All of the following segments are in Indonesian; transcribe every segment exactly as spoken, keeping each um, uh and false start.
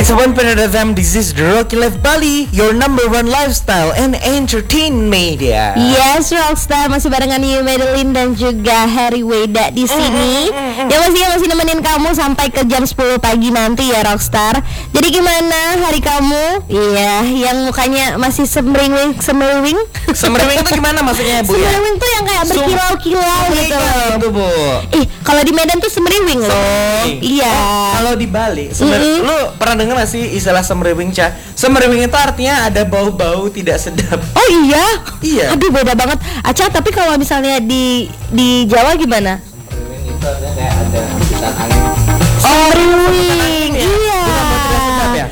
It's one point F M. This is the Rocky Life Bali, your number one lifestyle and entertainment media. Yes, Rockstar masih barengan Yu Madeline dan juga Harry Weda di sini. Mm, mm, mm, mm. Ya masih masih nemenin kamu sampai ke jam sepuluh pagi nanti ya Rockstar. Jadi gimana hari kamu? Iya, yang mukanya masih semeriwing semeriwing. Semeriwing itu gimana maksudnya, Bu ya? Semeriwing tuh yang kayak berkilau-kilau gitu. Itu, Bu. Ih, kalau di Medan tuh semeriwing loh. Semeriwing. Iya. Oh, kalau di Bali, semer- Mm-mm. lu pernah dengar gak sih istilah semeriwing, Ca? Semeriwing itu artinya ada bau-bau tidak sedap. Oh iya? Iya. Aduh beda banget. Aca, tapi kalau misalnya di di Jawa gimana? Semeriwing itu artinya kayak ada hembusan angin. Semeriwing. ya? Iya. Bukan bau tidak sedap ya?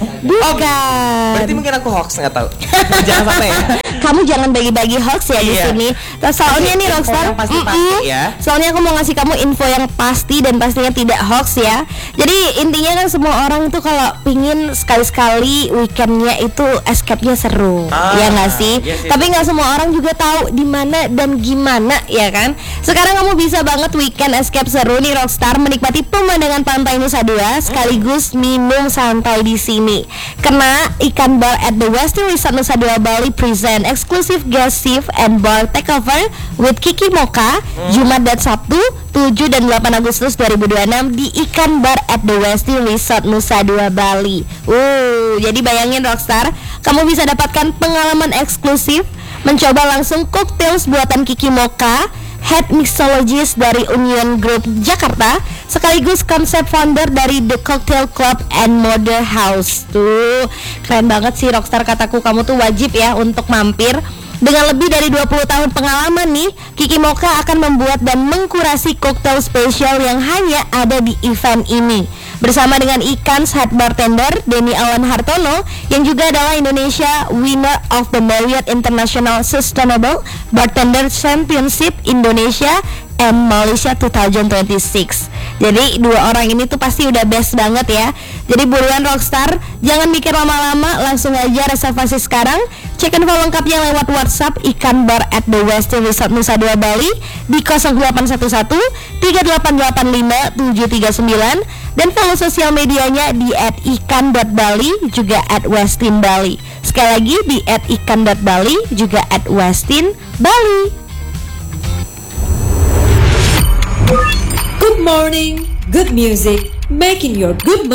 Bukan. Berarti mungkin aku hoax, nggak tahu. Jangan sampai ya. Kamu jangan bagi-bagi hoax ya di Iya. sini. Nah, soalnya nih Info Rockstar, yang pasti-pasti mm-mm. ya. Soalnya aku mau ngasih kamu info yang pasti dan pastinya tidak hoax ya. Jadi intinya kan semua orang itu kalau pingin sekali-sekali weekendnya itu escape-nya seru, Ah, ya nggak sih? yes, yes. Tapi nggak semua orang juga tahu di mana dan gimana ya kan. Sekarang kamu bisa banget weekend escape seru nih Rockstar, menikmati pemandangan pantai Nusa Dua sekaligus minum santai di sini. Kena Ikan Bar at the Westin Resort Nusa Dua Bali present exclusive guest shift and bar takeover with Kiki Mocha Jumat dan Sabtu tujuh dan delapan Agustus dua ribu dua puluh enam di Ikan Bar at the Westin Resort Nusa Dua Bali. Uh, jadi bayangin Rockstar, kamu bisa dapatkan pengalaman eksklusif mencoba langsung cocktails buatan Kiki Mocha, head mixologist dari Union Group Jakarta, sekaligus konsep founder dari The Cocktail Club and Modern House. Tuh, keren banget sih Rockstar, kataku kamu tuh wajib ya untuk mampir. Dengan lebih dari dua puluh tahun pengalaman nih, Kiki Mocha akan membuat dan mengkurasi koktail spesial yang hanya ada di event ini. Bersama dengan Ikan's head bartender Denny Awan Hartono yang juga adalah Indonesia winner of the Marriott International Sustainable Bartender Championship Indonesia and Malaysia dua ribu dua puluh enam. Jadi dua orang ini tuh pasti udah best banget ya. Jadi buruan Rockstar, jangan mikir lama-lama, langsung aja reservasi sekarang. Cek info lengkapnya lewat WhatsApp Ikan Bar at the Westin Resort Nusa Dua Bali di nol delapan satu satu tiga delapan delapan lima tujuh tiga sembilan dan follow sosial medianya di at ikan dot bali juga at westin bali. Sekali lagi di at ikan dot bali juga at westin bali. Good morning, good music, making your good